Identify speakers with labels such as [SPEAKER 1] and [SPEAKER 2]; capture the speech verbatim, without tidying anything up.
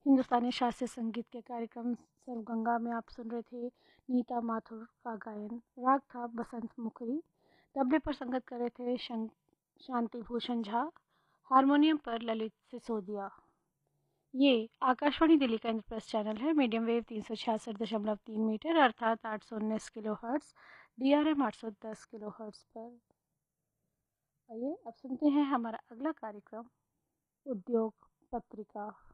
[SPEAKER 1] हिंदुस्तानी शास्त्रीय संगीत के कार्यक्रम सर्वगंगा में आप सुन रहे थे नीता माथुर का गायन। राग था बसंत मुखरी। तबले पर संगत कर रहे थे शं, शांति भूषण झा। हारमोनियम पर ललित सिसोदिया। ये आकाशवाणी दिल्ली का इंद्रप्रस्थ चैनल है। मीडियम वेव तीन सौ छियासठ दशमलव तीन मीटर अर्थात आठ सौ उन्नीस kilo hertz, D R M आठ सौ दस किलो हर्ट्स पर। आइए अब सुनते हैं हमारा अगला कार्यक्रम, उद्योग पत्रिका।